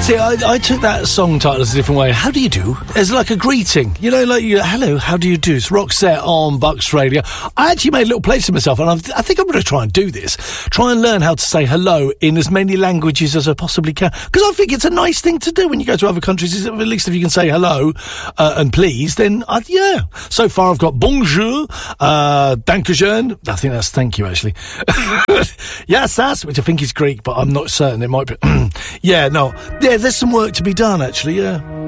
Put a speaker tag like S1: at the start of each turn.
S1: See, I took that song title as a different way. How do you do? As like a greeting. You know, like, hello, how do you do? It's Roxette on Bucks Radio. I actually made a little place for myself, and I think I'm going to try and do this. Try and learn how to say hello in as many languages as I possibly can. Because I think it's a nice thing to do when you go to other countries. At least if you can say hello and please, then, yeah. So far, I've got bonjour, dankeschön. I think that's thank you, actually. Yassas, which I think is Greek, but I'm not certain. It might be. Yeah, no. Yeah, there's some work to be done, actually, yeah.